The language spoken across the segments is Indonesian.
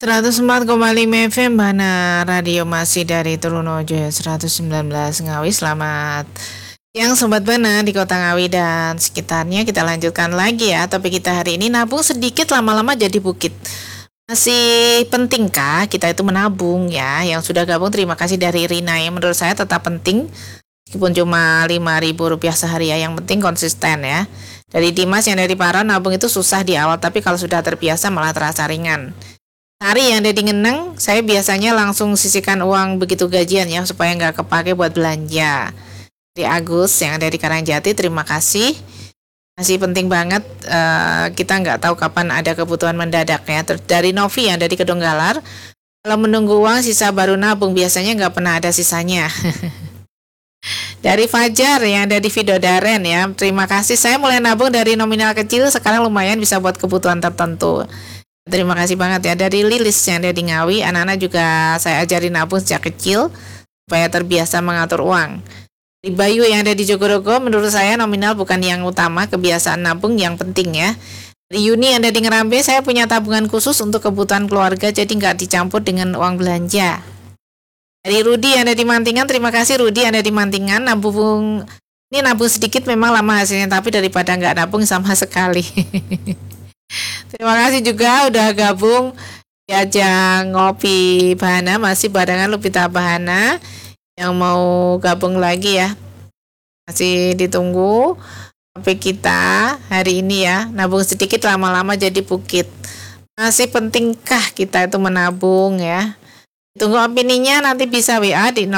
104,5 FM Bana Radio masih dari Trunojoyo 119 Ngawi. Selamat siang Sobat Bana di Kota Ngawi dan sekitarnya. Kita lanjutkan lagi ya topik kita hari ini, nabung sedikit lama-lama jadi bukit. Masih pentingkah kita itu menabung ya? Yang sudah gabung terima kasih dari Rina, yang menurut saya tetap penting meskipun cuma Rp5.000 sehari ya, yang penting konsisten ya. Dari Dimas yang dari Paran, nabung itu susah di awal tapi kalau sudah terbiasa malah terasa ringan. Hari yang ada di Ngeneng, saya biasanya langsung sisihkan uang begitu gajian ya, supaya nggak kepake buat belanja. Di Agus yang ada di Karangjati, terima kasih. Masih penting banget, kita nggak tahu kapan ada kebutuhan mendadak ya. Dari Novi yang ada di Kedunggalar, kalau menunggu uang sisa baru nabung, biasanya nggak pernah ada sisanya. Dari Fajar yang ada di Vidodaren ya, terima kasih. Saya mulai nabung dari nominal kecil, sekarang lumayan bisa buat kebutuhan tertentu. Terima kasih banget ya. Dari Lilis yang ada di Ngawi, anak-anak juga saya ajarin nabung sejak kecil supaya terbiasa mengatur uang. Di Bayu yang ada di Jogorogo, menurut saya nominal bukan yang utama, kebiasaan nabung yang penting ya. Di Yuni yang ada di Ngerambe, saya punya tabungan khusus untuk kebutuhan keluarga, jadi nggak dicampur dengan uang belanja. Dari Rudi yang ada di Mantingan, terima kasih Rudi yang ada di Mantingan. Nabung sedikit memang lama hasilnya, tapi daripada nggak nabung sama sekali. Terima kasih juga udah gabung di ajang ngopi Bahana, masih barengan Lupita Bahana. Yang mau gabung lagi ya, masih ditunggu sampai kita hari ini ya. Nabung sedikit lama-lama jadi bukit. Masih pentingkah kita itu menabung ya? Tunggu opininya, nanti bisa WA di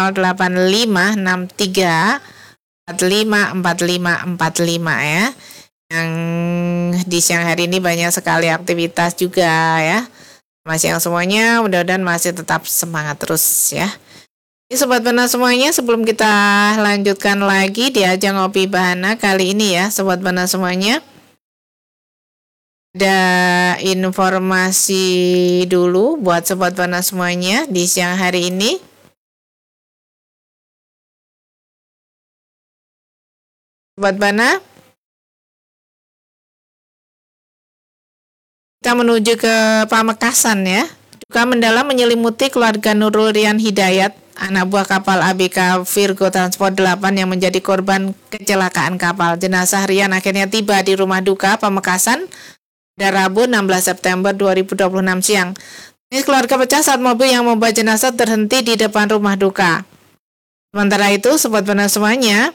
08563454545 ya. Yang di siang hari ini banyak sekali aktivitas juga ya. Masih yang semuanya mudah-mudahan masih tetap semangat terus ya. Ini Sobat Bana semuanya, sebelum kita lanjutkan lagi di ajang ngopi Bahana kali ini ya Sobat Bana semuanya, ada informasi dulu buat Sobat Bana semuanya di siang hari ini. Sobat Bana, kita menuju ke Pamekasan ya. Duka mendalam menyelimuti keluarga Nurul Rian Hidayat, anak buah kapal ABK Virgo Transport 8 yang menjadi korban kecelakaan kapal. Jenazah Rian akhirnya tiba di rumah duka Pamekasan pada Rabu 16 September 2026 siang. Ini keluarga pecah saat mobil yang membawa jenazah terhenti di depan rumah duka. Sementara itu, Sobat Bana semuanya,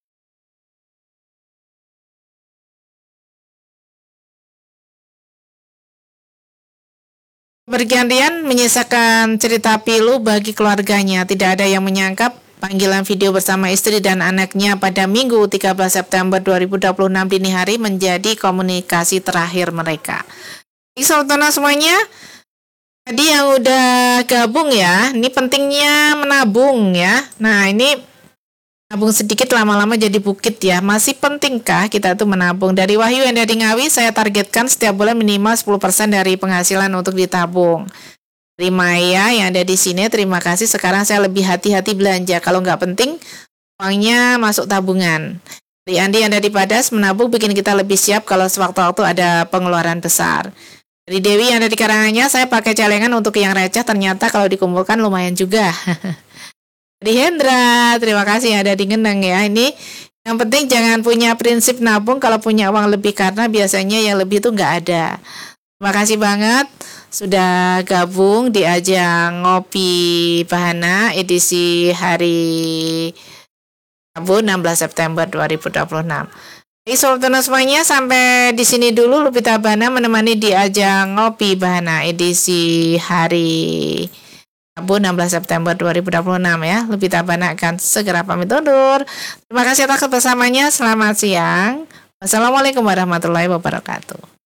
kepergian Rian menyisakan cerita pilu bagi keluarganya. Tidak ada yang menyangka panggilan video bersama istri dan anaknya pada Minggu 13 September 2026 dini hari menjadi komunikasi terakhir mereka. Sobat semuanya, tadi yang udah gabung ya, ini pentingnya menabung ya. Nah ini nabung sedikit lama-lama jadi bukit ya. Masih pentingkah kita tuh menabung? Dari Wahyu yang dari Ngawi, saya targetkan setiap bulan minimal 10% dari penghasilan untuk ditabung. Dari Maya yang ada di sini, terima kasih. Sekarang saya lebih hati-hati belanja. Kalau nggak penting, uangnya masuk tabungan. Dari Andi yang ada di Padas, menabung bikin kita lebih siap kalau sewaktu-waktu ada pengeluaran besar. Dari Dewi yang ada di Karanganyar, saya pakai celengan untuk yang receh, ternyata kalau dikumpulkan lumayan juga. Di Hendra, terima kasih ada di Ngeneng ya. Ini yang penting jangan punya prinsip nabung kalau punya uang lebih, karena biasanya yang lebih itu nggak ada. Terima kasih banget sudah gabung di ajang ngopi Bahana edisi hari Rabu 16 September 2026. Jadi Sobat semuanya, sampai di sini dulu Lupita Bahana menemani di ajang ngopi Bahana edisi hari Rabu 16 September 2026 ya. Lupita Bahana akan segera pamit undur. Terima kasih atas kebersamanya. Selamat siang. Wassalamualaikum warahmatullahi wabarakatuh.